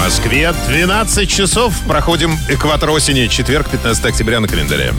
Москве 12 часов. Проходим экватор осени. Четверг, 15 октября на календаре.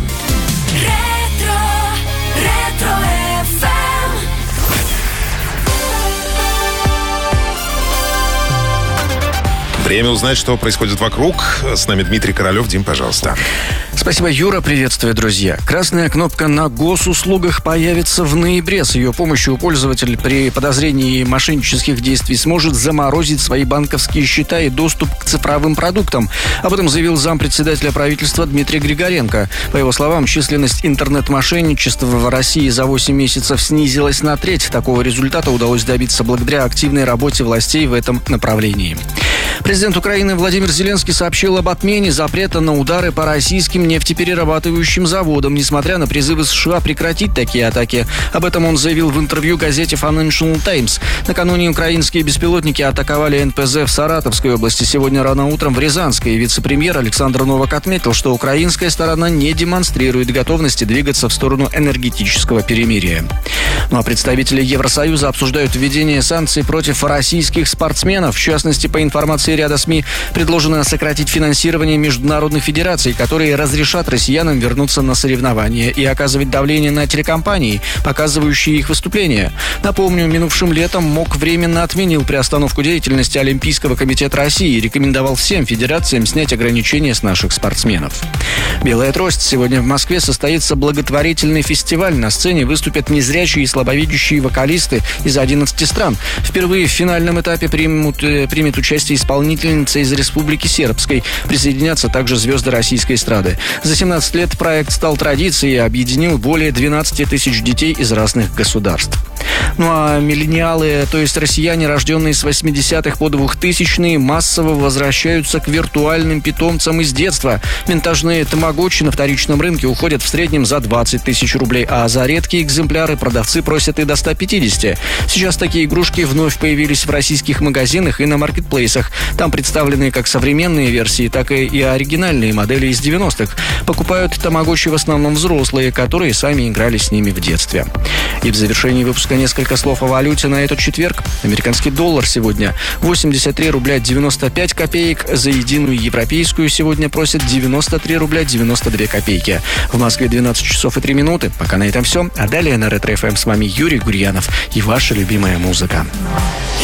Время узнать, что происходит вокруг. С нами Дмитрий Королев. Дим, пожалуйста. Спасибо, Юра. Приветствую, друзья. Красная кнопка на госуслугах появится в ноябре. С ее помощью пользователь при подозрении мошеннических действий сможет заморозить свои банковские счета и доступ к цифровым продуктам. Об этом заявил зампредседателя правительства Дмитрий Григоренко. По его словам, численность интернет-мошенничества в России за 8 месяцев снизилась на треть. Такого результата удалось добиться благодаря активной работе властей в этом направлении. Президент Украины Владимир Зеленский сообщил об отмене запрета на удары по российским нефтеперерабатывающим заводам, несмотря на призывы США прекратить такие атаки. Об этом он заявил в интервью газете Financial Times. Накануне украинские беспилотники атаковали НПЗ в Саратовской области. Сегодня рано утром в Рязанской. Вице-премьер Александр Новак отметил, что украинская сторона не демонстрирует готовности двигаться в сторону энергетического перемирия. Ну а представители Евросоюза обсуждают введение санкций против российских спортсменов. В частности, по информации ряда СМИ, предложено сократить финансирование международных федераций, которые разрешат россиянам вернуться на соревнования и оказывать давление на телекомпании, показывающие их выступления. Напомню, минувшим летом МОК временно отменил приостановку деятельности Олимпийского комитета России и рекомендовал всем федерациям снять ограничения с наших спортсменов. «Белая трость». Сегодня в Москве состоится благотворительный фестиваль. На сцене выступят незрячие и слабовидящие вокалисты из 11 стран. Впервые в финальном этапе примет участие исполнительница из Республики Сербской. Присоединятся также звезды российской эстрады. За 17 лет проект стал традицией и объединил более 12 тысяч детей из разных государств. Ну а миллениалы, то есть россияне, рожденные с 80-х по 2000-е, массово возвращаются к виртуальным питомцам из детства. Винтажные тамагочи на вторичном рынке уходят в среднем за 20 тысяч рублей, а за редкие экземпляры продавцы просят и до 150. Сейчас такие игрушки вновь появились в российских магазинах и на маркетплейсах. Там представлены как современные версии, так и оригинальные модели из 90-х. Покупают тамагочи в основном взрослые, которые сами играли с ними в детстве. И в завершении выпуска несколько слов о валюте на этот четверг. Американский доллар сегодня 83 рубля 95 копеек. За единую европейскую сегодня просят 93 рубля 92 копейки. В Москве 12 часов и 3 минуты. Пока на этом все. А далее на Ретро ФМ с вами Юрий Гурьянов и ваша любимая музыка.